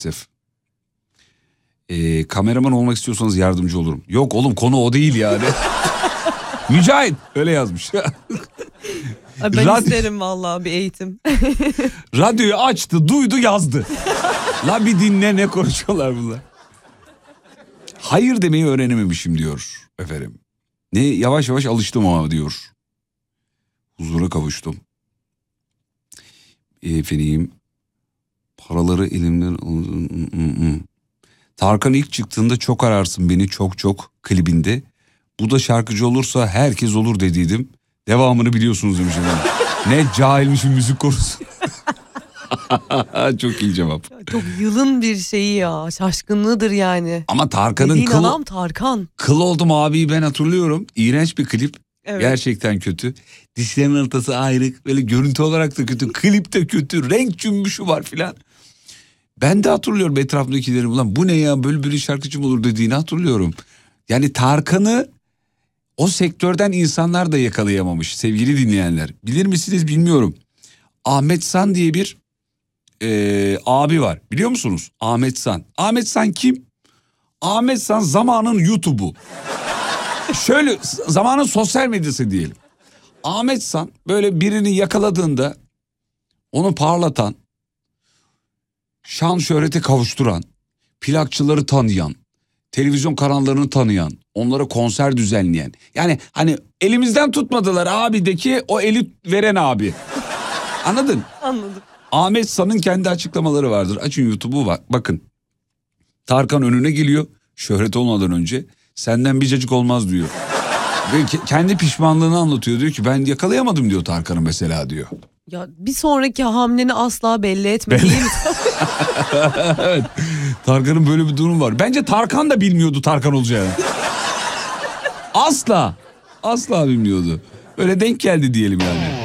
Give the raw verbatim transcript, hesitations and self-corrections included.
Ee, kameraman olmak istiyorsanız yardımcı olurum. Yok oğlum, konu o değil yani. Mücahit öyle yazmış. Ben Radyo... isterim vallahi bir eğitim. Radyoyu açtı, duydu, yazdı. La bir dinle, ne konuşuyorlar bunlar. Hayır demeyi öğrenememişim diyor efendim. Ne yavaş yavaş alıştım ama diyor. Huzura kavuştum. Efendim, paraları elimden... Tarkan ilk çıktığında çok ararsın beni çok çok klibinde. Bu da şarkıcı olursa herkes olur dediydim. Devamını biliyorsunuz demişim. Ne cahilmişim müzik konusu. Çok iyi cevap. Çok yılın bir şeyi ya, şaşkınlığıdır yani. Ama Tarkan'ın dediğin kıl... adam Tarkan. Kıl oldum abiyi ben hatırlıyorum. İğrenç bir klip. Evet. Gerçekten kötü. Dişlerin ortası ayrık. Böyle görüntü olarak da kötü. Klip de kötü. Renk cümbüşü var filan. Ben de hatırlıyorum etrafımdakilerin. Ulan bu ne ya, böyle bir şarkıcı mı olur dediğini hatırlıyorum. Yani Tarkan'ı o sektörden insanlar da yakalayamamış sevgili dinleyenler. Bilir misiniz bilmiyorum. Ahmet San diye bir e, abi var. Biliyor musunuz? Ahmet San. Ahmet San kim? Ahmet San zamanın YouTube'u. Şöyle zamanın sosyal medyası diyelim. Ahmet San böyle birini yakaladığında onu parlatan, şan şöhrete kavuşturan, plakçıları tanıyan, televizyon kanallarını tanıyan, onlara konser düzenleyen. Yani hani elimizden tutmadılar abideki o eli veren abi. Anladın? Anladım. Ahmet San'ın kendi açıklamaları vardır. Açın YouTube'u bak, bakın. Tarkan önüne geliyor şöhret olmadan önce. Senden bir cacık olmaz diyor. Ve kendi pişmanlığını anlatıyor. Diyor ki ben yakalayamadım diyor Tarkan'ı mesela diyor. Ya bir sonraki hamleni asla belli etme değil mi? Evet. Tarkan'ın böyle bir durum var. Bence Tarkan da bilmiyordu Tarkan olacağını. Asla. Asla bilmiyordu. Öyle denk geldi diyelim yani.